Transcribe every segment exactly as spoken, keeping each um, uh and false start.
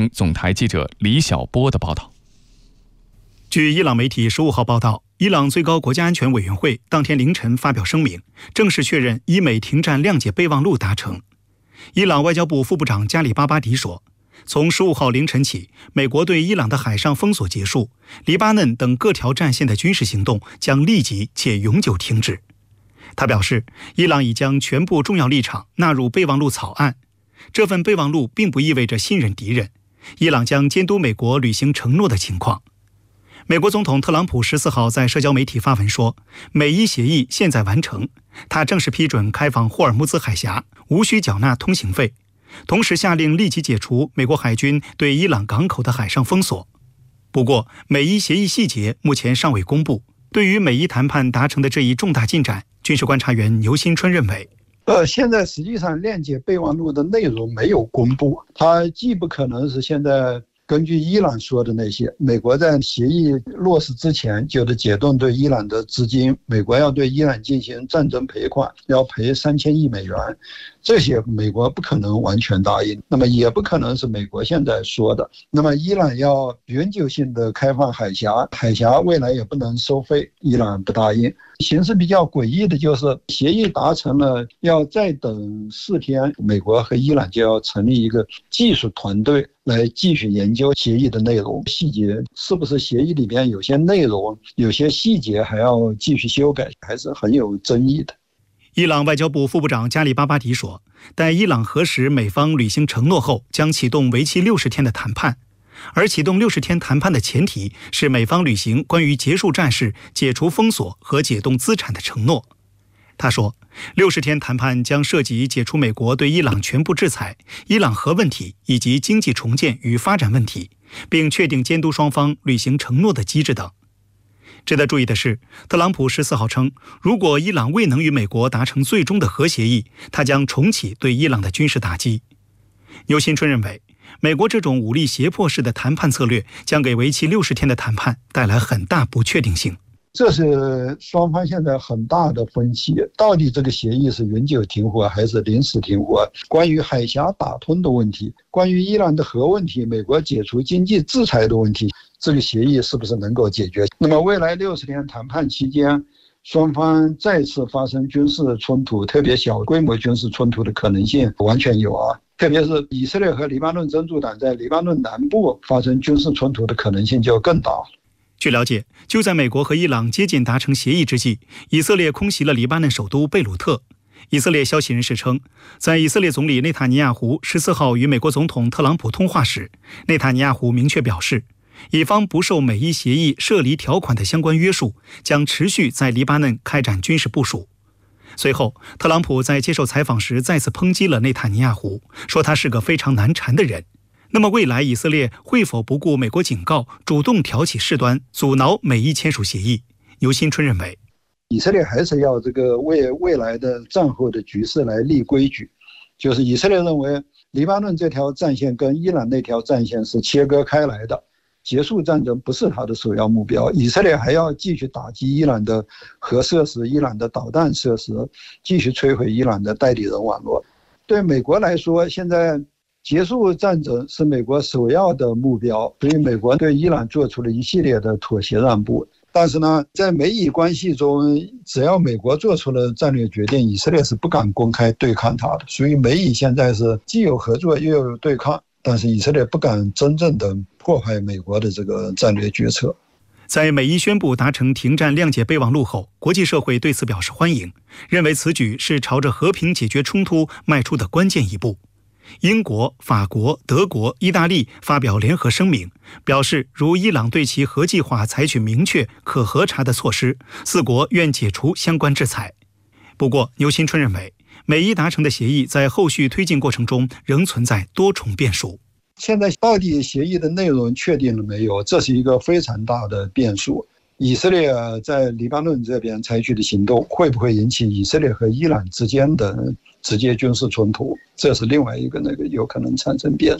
听总台记者李晓波的报道。 据伊朗媒体十五号报道，伊朗最高国家安全委员会当天凌晨发表声明，正式确认伊美停战谅解备忘录达成。伊朗外交部副部长加里巴巴迪说，从十五号凌晨起，美国对伊朗的海上封锁结束，黎巴嫩等各条战线的军事行动将立即且永久停止。他表示，伊朗已将全部重要立场纳入备忘录草案，这份备忘录并不意味着信任敌人，伊朗将监督美国履行承诺的情况。美国总统特朗普十四号在社交媒体发文说，美伊协议现在完成，他正式批准开放霍尔木兹海峡，无需缴纳通行费，同时下令立即解除美国海军对伊朗港口的海上封锁。不过，美伊协议细节目前尚未公布。对于美伊谈判达成的这一重大进展，军事观察员牛新春认为， 呃，现在实际上谅解备忘录的内容没有公布，它既不可能是现在根据伊朗说的那些，美国在协议落实之前就得解冻对伊朗的资金，美国要对伊朗进行战争赔款，要赔三千亿美元，这些美国不可能完全答应，那么也不可能是美国现在说的。那么伊朗要永久性的开放海峡，海峡未来也不能收费，伊朗不答应。形势比较诡异的就是协议达成了，要再等四天，美国和伊朗就要成立一个技术团队来继续研究协议的内容细节，是不是协议里边有些内容有些细节还要继续修改，还是很有争议的。 伊朗外交部副部长加里巴巴迪说，待伊朗核实美方履行承诺后，将启动为期六十天的谈判，而启动六十天谈判的前提是美方履行关于结束战事、解除封锁和解冻资产的承诺。他说，六十天谈判将涉及解除美国对伊朗全部制裁、伊朗核问题以及经济重建与发展问题，并确定监督双方履行承诺的机制等。值得注意的是，特朗普十四号称，如果伊朗未能与美国达成最终的核协议，他将重启对伊朗的军事打击。牛新春认为，美国这种武力胁迫式的谈判策略将给为期六十天的谈判带来很大不确定性。 这是双方现在很大的分歧，到底这个协议是永久停火还是临时停火？关于海峡打通的问题，关于伊朗的核问题，美国解除经济制裁的问题，这个协议是不是能够解决？那么未来六十天谈判期间，双方再次发生军事冲突，特别小规模军事冲突的可能性完全有啊。特别是以色列和黎巴嫩真主党在黎巴嫩南部发生军事冲突的可能性就更大。 据了解，就在美国和伊朗接近达成协议之际，以色列空袭了黎巴嫩首都贝鲁特。以色列消息人士称，在以色列总理内塔尼亚胡十四号与美国总统特朗普通话时，内塔尼亚胡明确表示，以方不受美伊协议涉黎条款的相关约束，将持续在黎巴嫩开展军事部署。随后，特朗普在接受采访时再次抨击了内塔尼亚胡，说他是个非常难缠的人。那么未来以色列会否不顾美国警告，主动挑起事端，阻挠美伊签署协议？牛新春认为， 以色列还是要这个为未来的战后的局势来立规矩，就是以色列认为黎巴嫩这条战线跟伊朗那条战线是切割开来的，结束战争不是他的首要目标，以色列还要继续打击伊朗的核设施、伊朗的导弹设施，继续摧毁伊朗的代理人网络。对美国来说，现在结束战争是美国首要的目标，所以美国对伊朗做出了一系列的妥协让步。但是呢，在美以关系中，只要美国做出了战略决定，以色列是不敢公开对抗它的。所以美以现在是既有合作又有对抗，但是以色列不敢真正的破坏美国的这个战略决策。 在美伊宣布达成停战谅解备忘录后，国际社会对此表示欢迎，认为此举是朝着和平解决冲突迈出的关键一步。英国、法国、德国、意大利发表联合声明，表示如伊朗对其核计划采取明确可核查的措施，四国愿解除相关制裁。不过，牛新春认为，美伊达成的协议在后续推进过程中仍存在多重变数。 现在到底协议的内容确定了没有？这是一个非常大的变数。以色列在黎巴嫩这边采取的行动，会不会引起以色列和伊朗之间的直接军事冲突？这是另外一个那个有可能产生变数。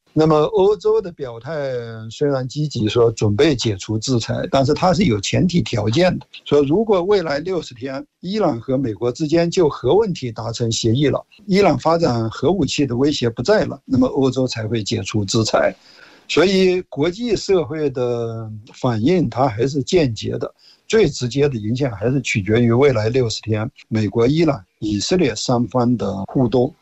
那么欧洲的表态虽然积极说准备解除制裁，但是它是有前提条件的，说如果未来六十天伊朗和美国之间就核问题达成协议了，伊朗发展核武器的威胁不在了，那么欧洲才会解除制裁。所以国际社会的反应它还是间接的，最直接的影响还是取决于未来六十天美国、伊朗、以色列三方的互动。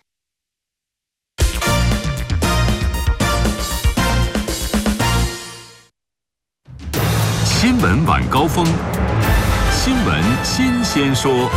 新闻晚高峰，新闻新鲜说。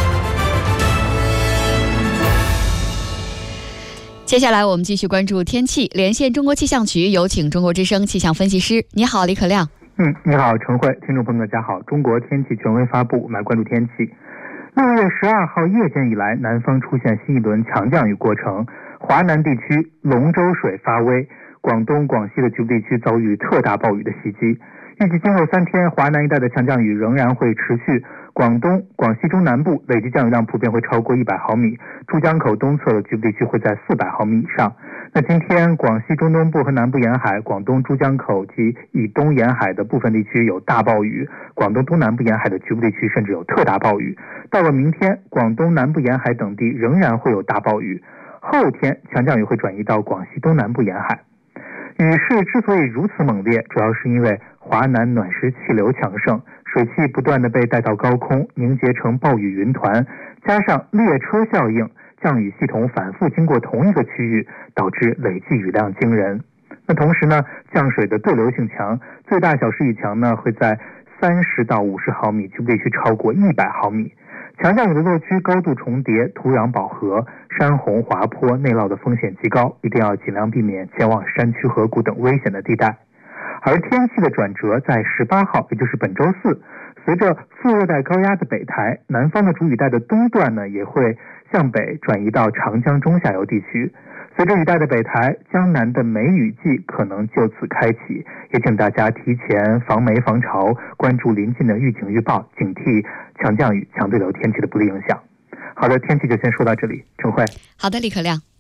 接下来我们继续关注天气，连线中国气象局，有请中国之声气象分析师。你好，李可亮。 嗯，你好，陈慧，听众朋友大家好。中国天气权威发布，我们来关注天气。六月十二号夜间以来，南方出现新一轮强降雨过程，华南地区龙舟水发威，广东、广西的局部地区遭遇特大暴雨的袭击。预计今后三天，华南一带的强降雨仍然会持续，广东、广西中南部累计降雨量普遍会超过一百毫米，珠江口东侧的局部地区会在四百毫米以上。那今天广西中东部和南部沿海、广东珠江口及以东沿海的部分地区有大暴雨，广东东南部沿海的局部地区甚至有特大暴雨。到了明天，广东南部沿海等地仍然会有大暴雨，后天强降雨会转移到广西东南部沿海。雨势之所以如此猛烈，主要是因为华南暖湿气流强盛，水汽不断地被带到高空，凝结成暴雨云团，加上列车效应，降雨系统反复经过同一个区域，导致累计雨量惊人。那同时呢，降水的对流性强，最大小时雨强呢会在三十到五十毫米，局部地区超过一百毫米。强降雨的落区高度重叠，土壤饱和，山洪滑坡内涝的风险极高，一定要尽量避免前往山区河谷等危险的地带。而天气的转折在十八号，也就是本周四，随着副热带高压的北抬，南方的主雨带的东段呢也会向北转移到长江中下游地区。随着雨带的北抬，江南的梅雨季可能就此开启，也请大家提前防梅防潮，关注临近的预警预报，警惕强降雨、强对流天气的不利影响。好的，天气就先说到这里，陈慧。 好的，李可亮。